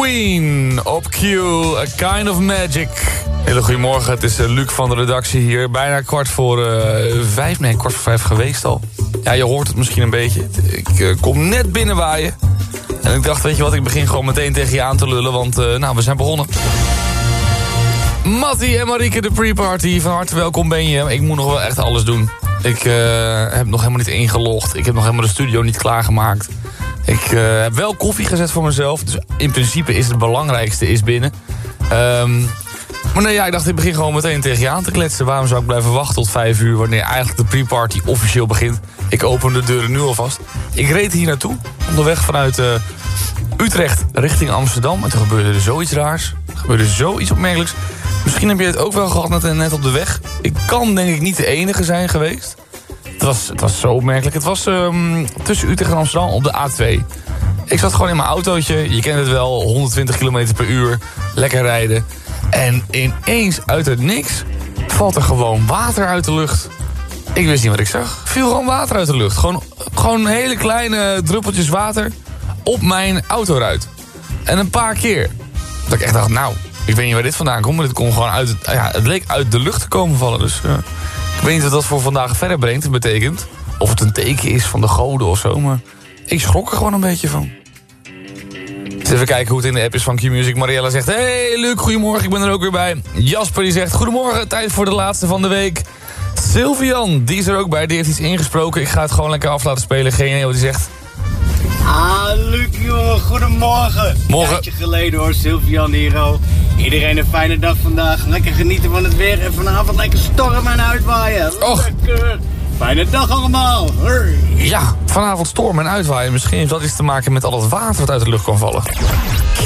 Queen op Q, A Kind of Magic. Hele goedemorgen, het is Luc van de redactie hier. Bijna 5 geweest al. Ja, je hoort het misschien een beetje. Ik kom net binnen waaien. En ik dacht, weet je wat, ik begin gewoon meteen tegen je aan te lullen. Want we zijn begonnen. Mattie en Marieke, de pre-party. Van harte welkom ben je. Ik moet nog wel echt alles doen. Ik heb nog helemaal niet ingelogd. Ik heb nog helemaal de studio niet klaargemaakt. Ik heb wel koffie gezet voor mezelf. Dus in principe is het belangrijkste is binnen. Maar nee, ja, ik dacht, ik begin gewoon meteen tegen je aan te kletsen. Waarom zou ik blijven wachten tot 5 uur... wanneer eigenlijk de pre-party officieel begint? Ik open de deuren nu alvast. Ik reed hier naartoe, onderweg vanuit Utrecht richting Amsterdam. En toen gebeurde er zoiets raars. Er gebeurde zoiets opmerkelijks. Misschien heb je het ook wel gehad net op de weg. Ik kan denk ik niet de enige zijn geweest. Het was zo opmerkelijk. Het was tussen Utrecht en Amsterdam op de A2. Ik zat gewoon in mijn autootje. Je kent het wel, 120 km per uur. Lekker rijden. En ineens uit het niks valt er gewoon water uit de lucht. Ik wist niet wat ik zag. Viel gewoon water uit de lucht. Gewoon hele kleine druppeltjes water op mijn autoruit. En een paar keer. Dat ik echt dacht, nou, ik weet niet waar dit vandaan komt. Maar dit kon gewoon het leek uit de lucht te komen vallen. Dus ik weet niet wat dat voor vandaag verder brengt. Het betekent of het een teken is van de goden of zo. Maar ik schrok er gewoon een beetje van. Dus even kijken hoe het in de app is van Q-Music. Mariella zegt, hey Luc, goedemorgen, ik ben er ook weer bij. Jasper die zegt, goedemorgen, tijd voor de laatste van de week. Sylvian, die is er ook bij, die heeft iets ingesproken. Ik ga het gewoon lekker af laten spelen. Geen idee wat hij zegt. Luc, jongen, goedemorgen. Morgen. Een tijdje geleden hoor, Sylvian hier al. Iedereen een fijne dag vandaag. Lekker genieten van het weer en vanavond lekker stormen en uitwaaien. Och. Lekker. Fijne dag allemaal. Hoi. Ja, vanavond storm en uitwaaien. Misschien heeft dat iets te maken met al het water wat uit de lucht kan vallen.